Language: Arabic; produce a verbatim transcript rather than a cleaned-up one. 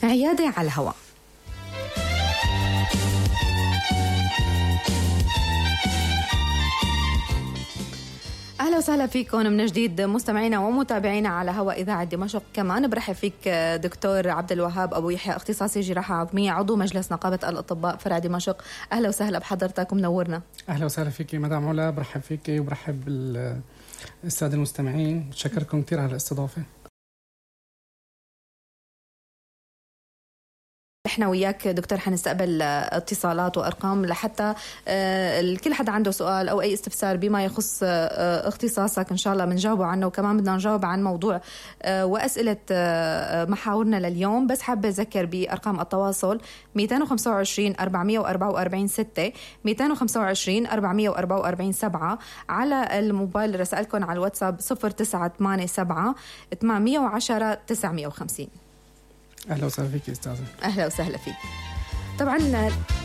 عيادة على الهواء. أهلا وسهلا فيكم من جديد مستمعينا ومتابعينا على هواء إذاعة دمشق. كمان برحب فيك دكتور عبد الوهاب أبو يحيى، اختصاصي جراحة عظمية، عضو مجلس نقابة الأطباء فرع دمشق. أهلا وسهلا بحضرتك ومنورنا. أهلا وسهلا فيك مدام علا، برحب فيك وبرحب بالسادة المستمعين، شكركم كثير على الاستضافة. احنا وياك دكتور حنستقبل اتصالات وارقام لحتى الكل حدا عنده سؤال او اي استفسار بما يخص اختصاصك ان شاء الله بنجاوبه عنه، وكمان بدنا نجاوب عن موضوع واسئله محاورنا لليوم. بس حابه اذكر بارقام التواصل مئتين وخمسة وعشرين أربعمئة وأربعة وأربعين ستة، مئتين وخمسة وعشرين أربعمئة وأربعة وأربعين سبعة. على الموبايل رسائلكم على الواتساب صفر تسعة ثمانية سبعة ثمانمئة وعشرة تسعمئة وخمسين. أهلا وسهلا فيك أستاذة. أهلا وسهلا فيك. طبعا